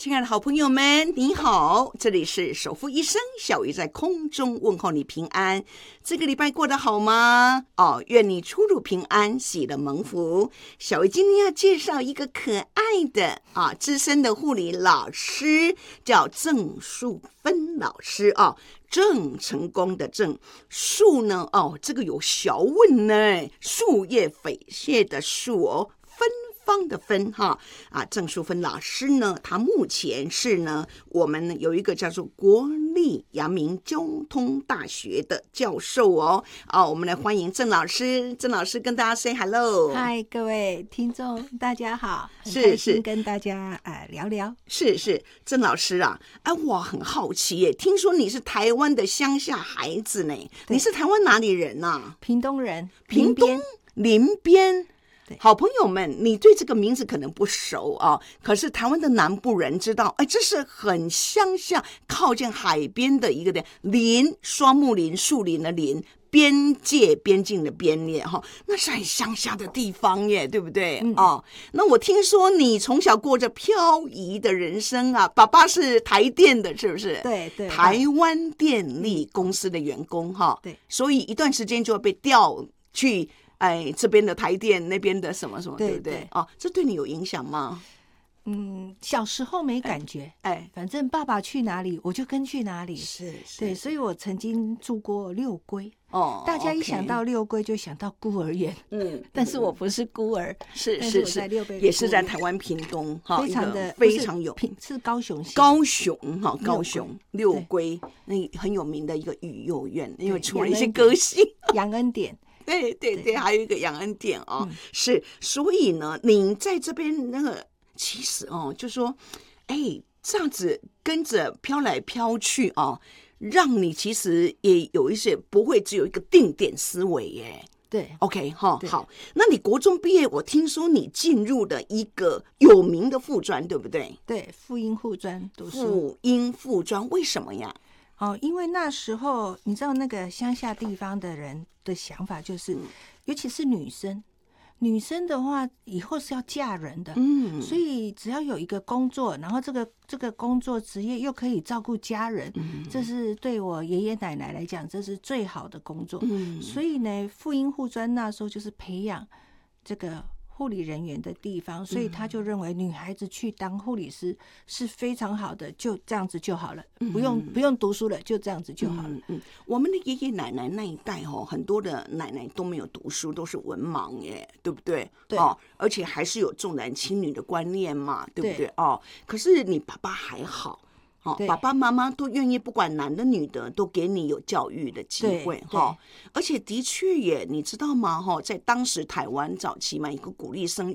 亲爱的好朋友们，你好，这里是守护医生小鱼在空中问候你平安。这个礼拜过得好吗？愿你出入平安，喜乐蒙福。小鱼今天要介绍一个可爱的资深的护理老师，叫郑树芬老师郑成功的郑，树呢这个有学问呢，树叶匪懈的树芬方的芬郑淑芬老师呢，他目前是呢，我们有一个叫做国立阳明交通大学的教授我们来欢迎郑老师。郑老师跟大家 say hello。 嗨，各位听众大家好，很是开心跟大家聊聊。 是郑老师我很好奇耶，听说你是台湾的乡下孩子呢？你是台湾哪里人啊？ 屏东人， 屏东林边。好朋友们，你对这个名字可能不熟可是台湾的南部人知道，这是很乡下靠近海边的一个林，双木林，树林的林，边界边境的边界那是很乡下的地方耶，对不对？那我听说你从小过着漂移的人生爸爸是台电的，是不是？ 对， 台湾电力公司的员工对， 所以一段时间就要被调去这边的台电，那边的什么什么， 对不对？这对你有影响吗？ 小时候没感觉，反正爸爸去哪里我就跟去哪里，对，所以我曾经住过六龟大家一想到六龟就想到孤儿院，但是我不是孤儿， 是也是在台湾屏东非常有是高雄六龟那很有名的一个育幼院，因为出了一些歌星， 杨恩典。 对，还有一个杨恩典是，所以呢，你在这边那个其实就说，这样子跟着飘来飘去让你其实也有一些不会只有一个定点思维耶。 对 ，OK 好，那你国中毕业，我听说你进入了一个有名的附专，对不对？ 对，妇婴附专读书。 妇婴附专为什么呀？ 因为那时候你知道那个乡下地方的人的想法就是，尤其是女生的话以后是要嫁人的，所以只要有一个工作，然后这个工作职业又可以照顾家人，这是对我爷爷奶奶来讲这是最好的工作，所以呢妇婴护专那时候就是培养这个护理人员的地方，所以他就认为女孩子去当护理师是非常好的，就这样子就好了，不用读书了，就这样子就好了。 我们的爷爷奶奶那一代很多的奶奶都没有读书，都是文盲耶，对不对？ 对而且还是有重男轻女的观念嘛，对不对？可是你爸爸还好。爸爸妈妈都愿意，不管男的女的，都给你有教育的机会而且的确也，你知道吗？在当时台湾早期嘛，一个鼓励生